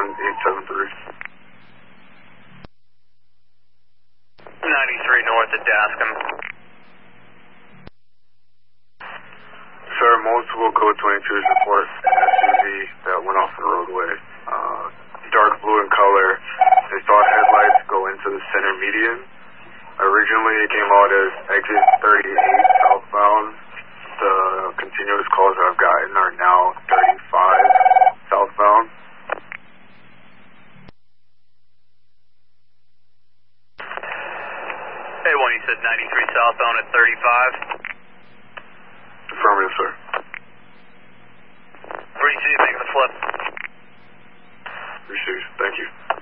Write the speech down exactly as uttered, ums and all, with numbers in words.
one eight seven three. ninety-three north at Dascom. Sir, multiple code twenty-twos report an S U V that went off the roadway. Uh, dark blue in color. They saw headlights go into the center median. Originally it came out as exit thirty-eight southbound. The continuous calls that I've gotten are now thirty-five southbound. Hey, one, you said ninety-three southbound at thirty-five? Affirmative, sir. Where do you see you making the flip? Received. Thank you.